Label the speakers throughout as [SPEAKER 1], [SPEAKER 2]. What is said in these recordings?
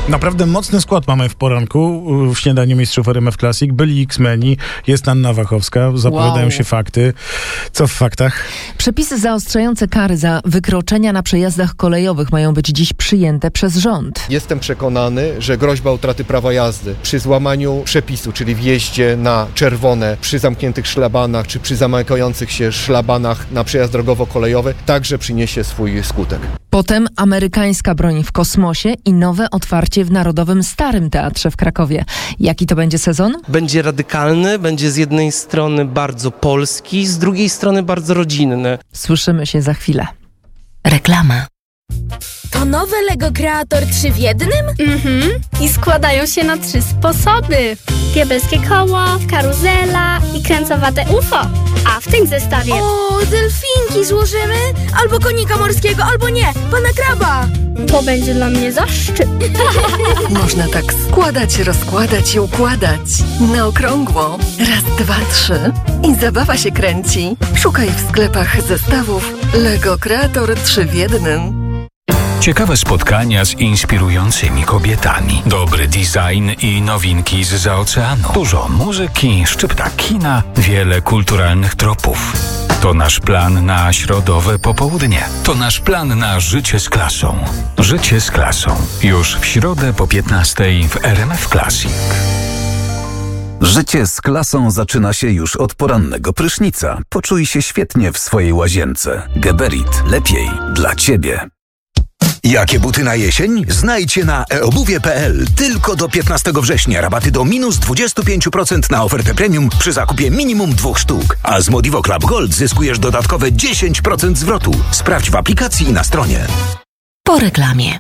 [SPEAKER 1] Naprawdę mocny skład mamy w poranku w śniadaniu mistrzów RMF Classic. Byli X-meni, jest Anna Wachowska, zapowiadają się fakty. Co w faktach?
[SPEAKER 2] Przepisy zaostrzające kary za wykroczenia na przejazdach kolejowych mają być dziś przyjęte przez rząd.
[SPEAKER 3] Jestem przekonany, że groźba utraty prawa jazdy przy złamaniu przepisu, czyli wjeździe na czerwone, przy zamkniętych szlabanach, czy przy zamykających się szlabanach na przejazd drogowo-kolejowy, także przyniesie swój skutek.
[SPEAKER 2] Potem amerykańska broń w kosmosie i nowe otwarcie w Narodowym Starym Teatrze w Krakowie. Jaki to będzie sezon?
[SPEAKER 4] Będzie radykalny, będzie z jednej strony bardzo polski, z drugiej strony bardzo rodzinny.
[SPEAKER 2] Słyszymy się za chwilę.
[SPEAKER 5] Reklama.
[SPEAKER 6] To nowe Lego Kreator 3 w jednym?
[SPEAKER 7] I składają się na 3 sposoby. Diabelskie koło, karuzela i kręcowate UFO. A w tym zestawie...
[SPEAKER 6] O, delfinki złożymy? Albo konika morskiego, albo nie, pana kraba.
[SPEAKER 7] To będzie dla mnie zaszczyt.
[SPEAKER 5] Można tak składać, rozkładać i układać. Na okrągło. Raz, dwa, trzy. I zabawa się kręci. Szukaj w sklepach zestawów Lego Kreator 3 w jednym.
[SPEAKER 8] Ciekawe spotkania z inspirującymi kobietami. Dobry design i nowinki zza oceanu. Dużo muzyki, szczypta kina, wiele kulturalnych tropów. To nasz plan na środowe popołudnie. To nasz plan na życie z klasą. Życie z klasą. Już w środę po 15:00 w RMF Classic.
[SPEAKER 9] Życie z klasą zaczyna się już od porannego prysznica. Poczuj się świetnie w swojej łazience. Geberit. Lepiej dla Ciebie.
[SPEAKER 10] Jakie buty na jesień? Znajdźcie na eobuwie.pl. Tylko do 15 września rabaty do -25% na ofertę premium przy zakupie minimum 2 sztuk. A z Modivo Club Gold zyskujesz dodatkowe 10% zwrotu. Sprawdź w aplikacji i na stronie.
[SPEAKER 5] Po reklamie.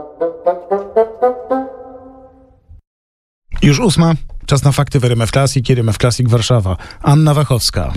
[SPEAKER 1] Już 8:00. Czas na fakty w RMF Classic, RMF Classic Warszawa. Anna Wachowska.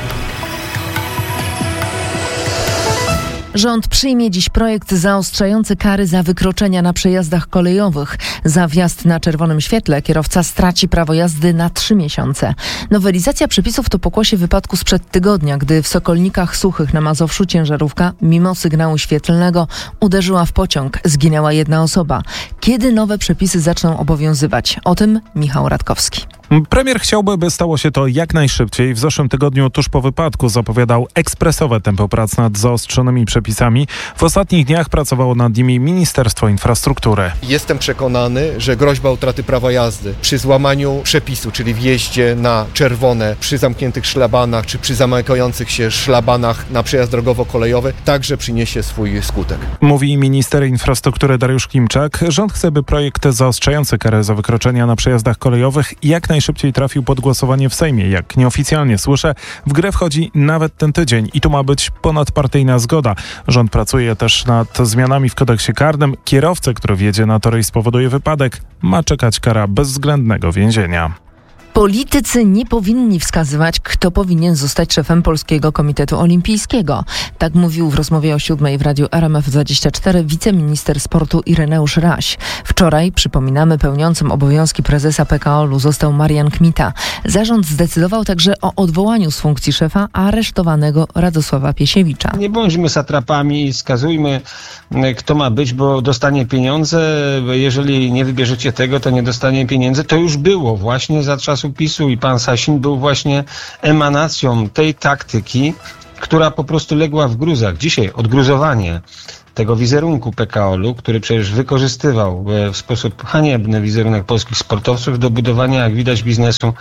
[SPEAKER 2] Rząd przyjmie dziś projekt zaostrzający kary za wykroczenia na przejazdach kolejowych. Za wjazd na czerwonym świetle kierowca straci prawo jazdy na 3 miesiące. Nowelizacja przepisów to pokłosie wypadku sprzed tygodnia, gdy w Sokolnikach Suchych na Mazowszu ciężarówka, mimo sygnału świetlnego, uderzyła w pociąg. Zginęła jedna osoba. Kiedy nowe przepisy zaczną obowiązywać? O tym Michał Radkowski.
[SPEAKER 11] Premier chciałby, by stało się to jak najszybciej. W zeszłym tygodniu, tuż po wypadku, zapowiadał ekspresowe tempo prac nad zaostrzonymi przepisami. W ostatnich dniach pracowało nad nimi Ministerstwo Infrastruktury.
[SPEAKER 3] Jestem przekonany, że groźba utraty prawa jazdy przy złamaniu przepisu, czyli wjeździe na czerwone, przy zamkniętych szlabanach, czy przy zamykających się szlabanach na przejazd drogowo-kolejowy, także przyniesie swój skutek.
[SPEAKER 11] Mówi minister infrastruktury Dariusz Klimczak. Rząd chce, by projekt zaostrzający karę za wykroczenia na przejazdach kolejowych jak najszybciej trafił pod głosowanie w Sejmie. Jak nieoficjalnie słyszę, w grę wchodzi nawet ten tydzień i tu ma być ponadpartyjna zgoda. Rząd pracuje też nad zmianami w kodeksie karnym. Kierowcę, który wjedzie na tory i spowoduje wypadek, ma czekać kara bezwzględnego więzienia.
[SPEAKER 2] Politycy nie powinni wskazywać, kto powinien zostać szefem Polskiego Komitetu Olimpijskiego. Tak mówił w rozmowie o 7:00 w radiu RMF24 wiceminister sportu Ireneusz Raś. Wczoraj, przypominamy, pełniącym obowiązki prezesa PKOL-u został Marian Kmita. Zarząd zdecydował także o odwołaniu z funkcji szefa aresztowanego Radosława Piesiewicza.
[SPEAKER 12] Nie bądźmy satrapami i wskazujmy, kto ma być, bo dostanie pieniądze. Jeżeli nie wybierzecie tego, to nie dostanie pieniędzy. To już było właśnie za czasów PiS-u i pan Sasin był właśnie emanacją tej taktyki, która po prostu legła w gruzach. Dzisiaj odgruzowanie tego wizerunku PKOL-u, który przecież wykorzystywał w sposób haniebny wizerunek polskich sportowców do budowania, jak widać, biznesu,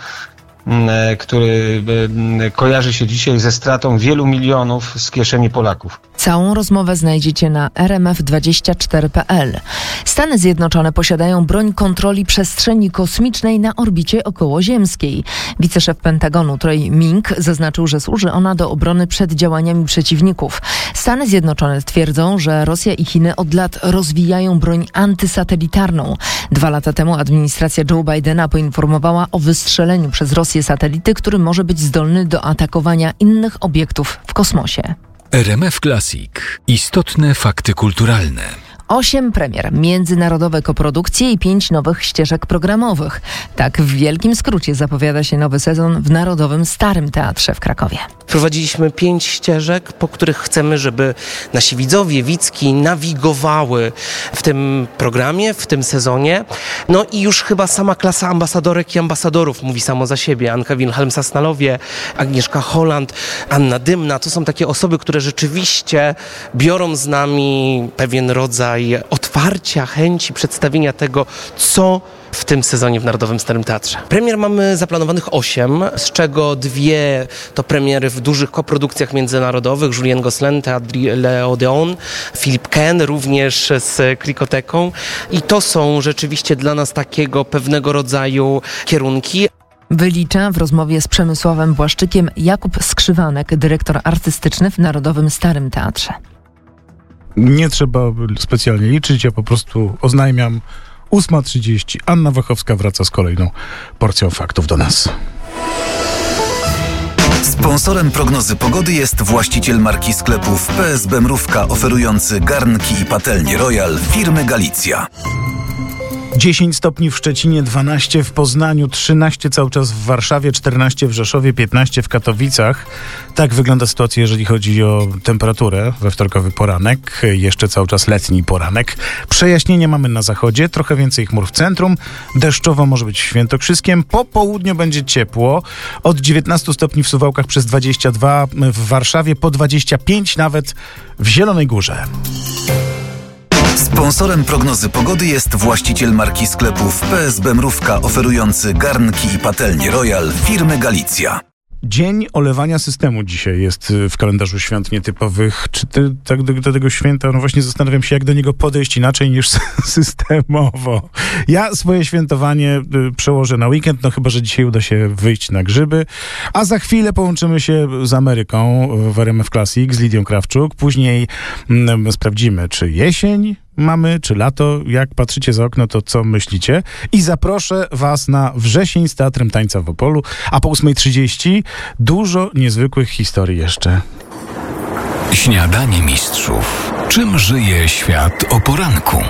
[SPEAKER 12] który kojarzy się dzisiaj ze stratą wielu milionów z kieszeni Polaków.
[SPEAKER 2] Całą rozmowę znajdziecie na rmf24.pl. Stany Zjednoczone posiadają broń kontroli przestrzeni kosmicznej na orbicie okołoziemskiej. Wiceszef Pentagonu Troy Mink zaznaczył, że służy ona do obrony przed działaniami przeciwników. Stany Zjednoczone twierdzą, że Rosja i Chiny od lat rozwijają broń antysatelitarną. 2 lata temu administracja Joe Bidena poinformowała o wystrzeleniu przez Rosję satelity, który może być zdolny do atakowania innych obiektów w kosmosie.
[SPEAKER 8] RMF Classic. Istotne fakty kulturalne.
[SPEAKER 2] 8 premier, międzynarodowe koprodukcje i 5 nowych ścieżek programowych. Tak w wielkim skrócie zapowiada się nowy sezon w Narodowym Starym Teatrze w Krakowie.
[SPEAKER 4] Wprowadziliśmy 5 ścieżek, po których chcemy, żeby nasi widzowie, widzki nawigowały w tym programie, w tym sezonie. No i już chyba sama klasa ambasadorek i ambasadorów mówi samo za siebie. Anka Wilhelm-Sasnalowie, Agnieszka Holland, Anna Dymna. To są takie osoby, które rzeczywiście biorą z nami pewien rodzaj otwarcia, chęci przedstawienia tego, co w tym sezonie w Narodowym Starym Teatrze. Premier mamy zaplanowanych 8, z czego 2 to premiery w dużych koprodukcjach międzynarodowych. Julien Gosselin, Teatr L'Odeon, Philippe Ken również z Klikoteką. I to są rzeczywiście dla nas takiego pewnego rodzaju kierunki.
[SPEAKER 2] Wylicza w rozmowie z Przemysławem Błaszczykiem Jakub Skrzywanek, dyrektor artystyczny w Narodowym Starym Teatrze.
[SPEAKER 1] Nie trzeba specjalnie liczyć, ja po prostu oznajmiam 8:30. Anna Wachowska wraca z kolejną porcją faktów do nas.
[SPEAKER 9] Sponsorem prognozy pogody jest właściciel marki sklepów PSB Mrówka, oferujący garnki i patelnie Royal firmy Galicja.
[SPEAKER 1] 10 stopni w Szczecinie, 12 w Poznaniu, 13 cały czas w Warszawie, 14 w Rzeszowie, 15 w Katowicach. Tak wygląda sytuacja, jeżeli chodzi o temperaturę we wtorkowy poranek. Jeszcze cały czas letni poranek. Przejaśnienia mamy na zachodzie, trochę więcej chmur w centrum. Deszczowo może być w Świętokrzyskiem. Po południu będzie ciepło. Od 19 stopni w Suwałkach przez 22 w Warszawie, po 25 nawet w Zielonej Górze.
[SPEAKER 9] Sponsorem prognozy pogody jest właściciel marki sklepów PSB Mrówka, oferujący garnki i patelnie Royal firmy Galicja.
[SPEAKER 1] Dzień olewania systemu dzisiaj jest w kalendarzu świąt nietypowych. Czy tak do tego święta, no właśnie zastanawiam się, jak do niego podejść inaczej niż systemowo. Ja swoje świętowanie przełożę na weekend, no chyba że dzisiaj uda się wyjść na grzyby. A za chwilę połączymy się z Ameryką w RMF Classic, z Lidią Krawczuk. Później sprawdzimy, czy jesień mamy, czy lato. Jak patrzycie za okno, to co myślicie? I zaproszę was na wrzesień z Teatrem Tańca w Opolu, a po 8:30 dużo niezwykłych historii jeszcze.
[SPEAKER 8] Śniadanie mistrzów. Czym żyje świat o poranku?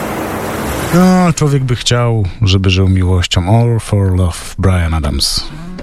[SPEAKER 1] No, człowiek by chciał, żeby żył miłością. All for Love, Bryan Adams.